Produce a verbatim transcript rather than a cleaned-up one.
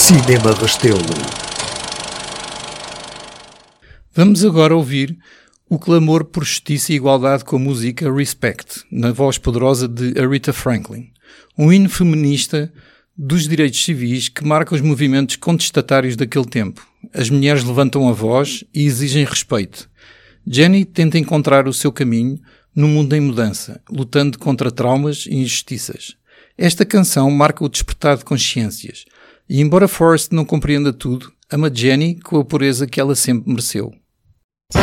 Cinema Restelo. Vamos agora ouvir o clamor por justiça e igualdade com a música Respect, na voz poderosa de Aretha Franklin, um hino feminista dos direitos civis que marca os movimentos contestatários daquele tempo. As mulheres levantam a voz e exigem respeito. Jenny tenta encontrar o seu caminho num mundo em mudança, lutando contra traumas e injustiças. Esta canção marca o despertar de consciências, e embora Forrest não compreenda tudo, ama Jenny com a pureza que ela sempre mereceu.